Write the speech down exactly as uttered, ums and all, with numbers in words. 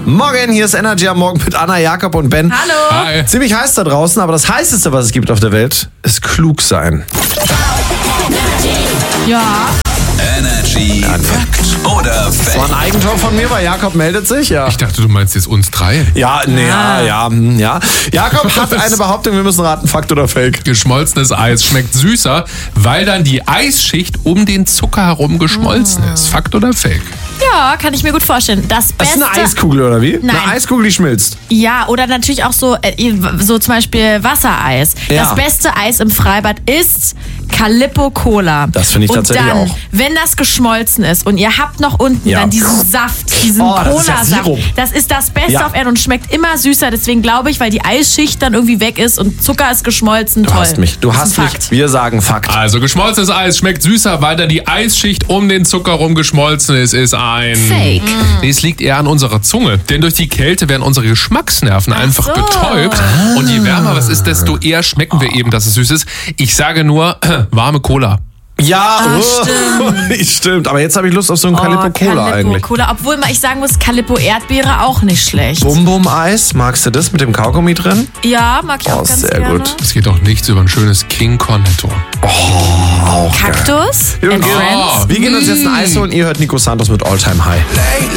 Morgen, hier ist Energy am Morgen mit Anna, Jakob und Ben. Hallo. Hi. Ziemlich heiß da draußen, aber das Heißeste, was es gibt auf der Welt, ist klug sein. Ja. Energy Fakt oder Das war ein Fake? Eigentor von mir, weil Jakob meldet sich. Ja, Ich dachte, du meinst jetzt uns drei. ja, nee, ja, ja, hm, ja. Jakob hat eine Behauptung, wir müssen raten, Fakt oder Fake. Geschmolzenes Eis schmeckt süßer, weil dann die Eisschicht um den Zucker herum geschmolzen ist. Fakt oder Fake? Ja, kann ich mir gut vorstellen. Das Das Beste. ist eine Eiskugel, oder wie? Nein. Eine Eiskugel, die schmilzt. Ja, oder natürlich auch so, äh, so zum Beispiel Wassereis. Ja. Das beste Eis im Freibad ist Calippo Cola. Das finde ich und tatsächlich dann, auch. wenn das geschmolzen ist und ihr habt noch unten Ja. dann diesen Saft, diesen Oh, das ist ja Cola-Saft, Sirup. das ist das Beste Ja. auf Erden und schmeckt immer süßer. Deswegen glaube ich, weil die Eisschicht dann irgendwie weg ist und Zucker ist geschmolzen. Du Toll. hast mich, du Das ist hast ein mich. Fakt. Wir sagen Fakt. Also geschmolzenes Eis schmeckt süßer, weil dann die Eisschicht um den Zucker herum geschmolzen ist, ist ein... Fake. Nee, es liegt eher an unserer Zunge. Denn durch die Kälte werden unsere Geschmacksnerven einfach so. betäubt. Und je wärmer was ist, desto eher schmecken wir eben, dass es süß ist. Ich sage nur, warme Cola. Ja, oh, stimmt. stimmt. Aber jetzt habe ich Lust auf so einen Calippo Oh, Cola Calippo eigentlich. Cola. Obwohl mal ich sagen muss, Calippo Erdbeere auch nicht schlecht. Bum Bum Eis, magst du das mit dem Kaugummi drin? Ja, mag ich Oh, auch ganz sehr gerne. gut. Es geht doch nichts über ein schönes King Cornetto. Auch geil. Kaktus Wir and gehen, Friends. wir gehen uns jetzt ein Eis holen. Ihr hört Nico Santos mit All Time High. Late,